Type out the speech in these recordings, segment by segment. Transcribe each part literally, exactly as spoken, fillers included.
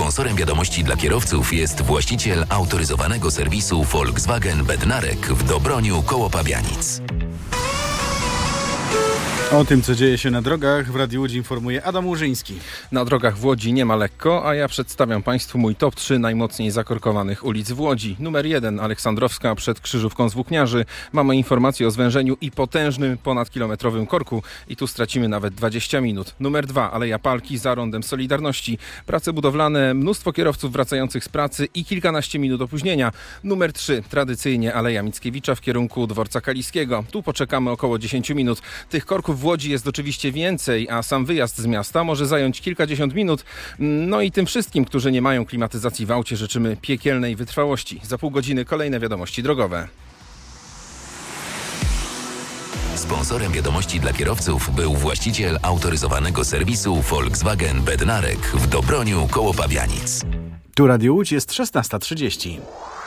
Sponsorem wiadomości dla kierowców jest właściciel autoryzowanego serwisu Volkswagen Bednarek w Dobroniu koło Pabianic. O tym, co dzieje się na drogach, w Radiu Łódź informuje Adam Łużyński. Na drogach w Łodzi nie ma lekko, a ja przedstawiam Państwu mój top trzy najmocniej zakorkowanych ulic w Łodzi. Numer jeden, Aleksandrowska przed Krzyżówką z Włókniarzy. Mamy informację o zwężeniu i potężnym ponadkilometrowym korku i tu stracimy nawet dwadzieścia minut. Numer dwa, Aleja Palki za rondem Solidarności. Prace budowlane, mnóstwo kierowców wracających z pracy i kilkanaście minut opóźnienia. Numer trzy, tradycyjnie Aleja Mickiewicza w kierunku Dworca Kaliskiego. Tu poczekamy około dziesięć minut. Tych korków w Łodzi jest oczywiście więcej, a sam wyjazd z miasta może zająć kilkadziesiąt minut. No i tym wszystkim, którzy nie mają klimatyzacji w aucie, życzymy piekielnej wytrwałości. Za pół godziny kolejne wiadomości drogowe. Sponsorem wiadomości dla kierowców był właściciel autoryzowanego serwisu Volkswagen Bednarek w Dobroniu koło Pabianic. Tu Radio Łódź, jest szesnasta trzydzieści.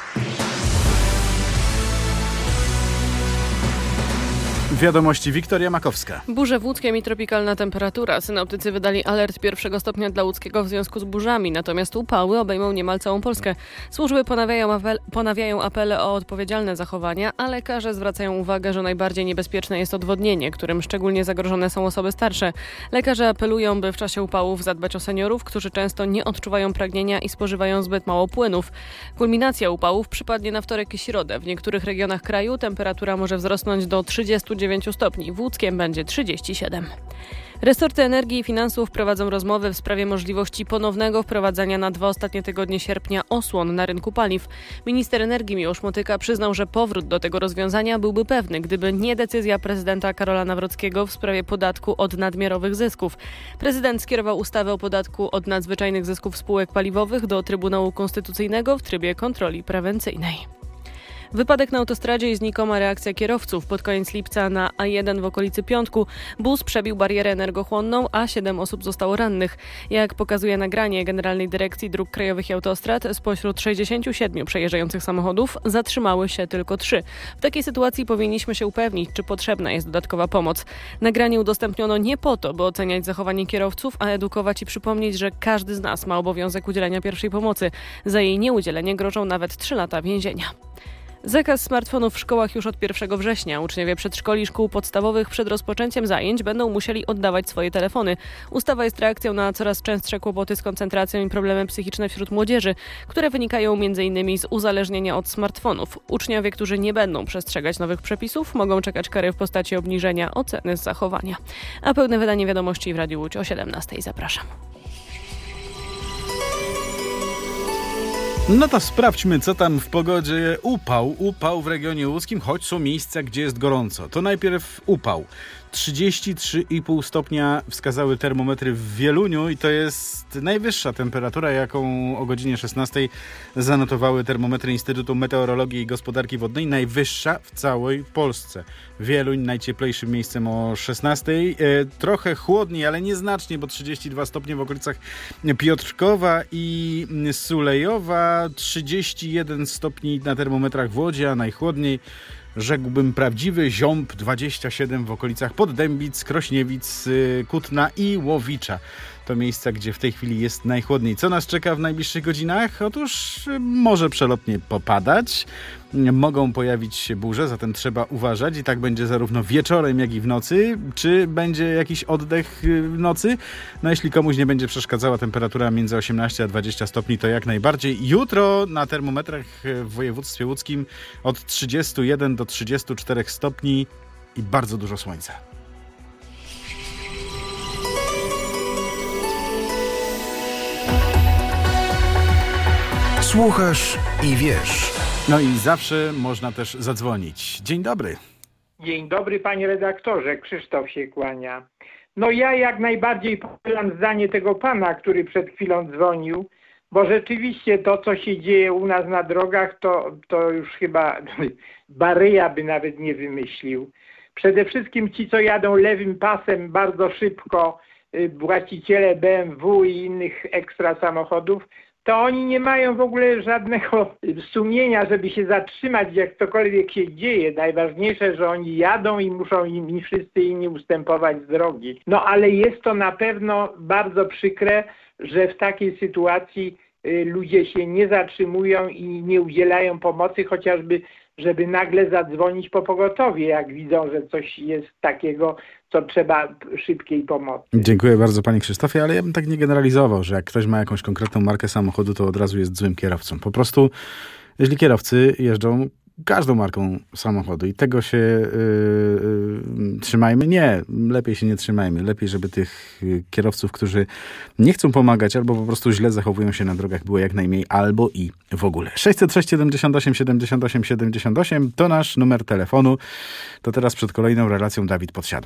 Wiadomości Wiktoria Makowska. Burze w Łódzkiem i tropikalna temperatura. Synoptycy wydali alert pierwszego stopnia dla łódzkiego w związku z burzami, natomiast upały obejmą niemal całą Polskę. Służby ponawiają, apel, ponawiają apele o odpowiedzialne zachowania, a lekarze zwracają uwagę, że najbardziej niebezpieczne jest odwodnienie, którym szczególnie zagrożone są osoby starsze. Lekarze apelują, by w czasie upałów zadbać o seniorów, którzy często nie odczuwają pragnienia i spożywają zbyt mało płynów. Kulminacja upałów przypadnie na wtorek i środę. W niektórych regionach kraju temperatura może wzrosnąć do trzydziestu dziewięciu stopni. W Łódzkiem będzie trzydzieści siedem. Resorty energii i finansów prowadzą rozmowy w sprawie możliwości ponownego wprowadzania na dwa ostatnie tygodnie sierpnia osłon na rynku paliw. Minister energii Miłosz Motyka przyznał, że powrót do tego rozwiązania byłby pewny, gdyby nie decyzja prezydenta Karola Nawrockiego w sprawie podatku od nadmiarowych zysków. Prezydent skierował ustawę o podatku od nadzwyczajnych zysków spółek paliwowych do Trybunału Konstytucyjnego w trybie kontroli prewencyjnej. Wypadek na autostradzie i znikoma reakcja kierowców. Pod koniec lipca na A jeden w okolicy Piątku bus przebił barierę energochłonną, a siedem osób zostało rannych. Jak pokazuje nagranie Generalnej Dyrekcji Dróg Krajowych i Autostrad, spośród sześćdziesięciu siedmiu przejeżdżających samochodów zatrzymały się tylko trzy. W takiej sytuacji powinniśmy się upewnić, czy potrzebna jest dodatkowa pomoc. Nagranie udostępniono nie po to, by oceniać zachowanie kierowców, a edukować i przypomnieć, że każdy z nas ma obowiązek udzielenia pierwszej pomocy. Za jej nieudzielenie grożą nawet trzy lata więzienia. Zakaz smartfonów w szkołach już od pierwszego września. Uczniowie przedszkoli i szkół podstawowych przed rozpoczęciem zajęć będą musieli oddawać swoje telefony. Ustawa jest reakcją na coraz częstsze kłopoty z koncentracją i problemy psychiczne wśród młodzieży, które wynikają między innymi z uzależnienia od smartfonów. Uczniowie, którzy nie będą przestrzegać nowych przepisów, mogą czekać kary w postaci obniżenia oceny z zachowania. A pełne wydanie wiadomości w Radiu Łódź o siedemnastej. Zapraszam. No to sprawdźmy, co tam w pogodzie. Upał, upał w regionie łódzkim, choć są miejsca, gdzie jest gorąco. To najpierw upał. trzydzieści trzy i pół stopnia wskazały termometry w Wieluniu i to jest najwyższa temperatura, jaką o godzinie szesnastej zanotowały termometry Instytutu Meteorologii i Gospodarki Wodnej. Najwyższa w całej Polsce. Wieluń najcieplejszym miejscem o szesnastej. E, trochę chłodniej, ale nieznacznie, bo trzydzieści dwa stopnie w okolicach Piotrkowa i Sulejowa. trzydzieści jeden stopni na termometrach w Łodzi, a najchłodniej rzekłbym prawdziwy ziąb, dwadzieścia siedem w okolicach Poddębic, Krośniewic, Kutna i Łowicza. To miejsca, gdzie w tej chwili jest najchłodniej. Co nas czeka w najbliższych godzinach? Otóż może przelotnie popadać. Mogą pojawić się burze, zatem trzeba uważać i tak będzie zarówno wieczorem, jak i w nocy. Czy będzie jakiś oddech w nocy? No jeśli komuś nie będzie przeszkadzała temperatura między osiemnaście a dwadzieścia stopni, to jak najbardziej. Jutro na termometrach w województwie łódzkim od trzydziestu jeden do trzydziestu czterech stopni i bardzo dużo słońca. Słuchasz i wiesz. No i zawsze można też zadzwonić. Dzień dobry. Dzień dobry, panie redaktorze. Krzysztof się kłania. No ja jak najbardziej popieram zdanie tego pana, który przed chwilą dzwonił, bo rzeczywiście to, co się dzieje u nas na drogach, to, to już chyba Baryja by nawet nie wymyślił. Przede wszystkim ci, co jadą lewym pasem bardzo szybko, właściciele B M W i innych ekstra samochodów, to oni nie mają w ogóle żadnego sumienia, żeby się zatrzymać, jak cokolwiek się dzieje. Najważniejsze, że oni jadą i muszą im wszyscy inni ustępować z drogi. No ale jest to na pewno bardzo przykre, że w takiej sytuacji ludzie się nie zatrzymują i nie udzielają pomocy, chociażby żeby nagle zadzwonić po pogotowie, jak widzą, że coś jest takiego, co trzeba szybkiej pomocy. Dziękuję bardzo, panie Krzysztofie, ale ja bym tak nie generalizował, że jak ktoś ma jakąś konkretną markę samochodu, to od razu jest złym kierowcą. Po prostu, jeśli kierowcy jeżdżą każdą marką samochodu i tego się yy, yy, trzymajmy. Nie, lepiej się nie trzymajmy. Lepiej, żeby tych kierowców, którzy nie chcą pomagać albo po prostu źle zachowują się na drogach, było jak najmniej, albo i w ogóle. sześćset sześć siedemdziesiąt osiem siedemdziesiąt osiem siedemdziesiąt osiem to nasz numer telefonu. To teraz przed kolejną relacją Dawid Podsiadło.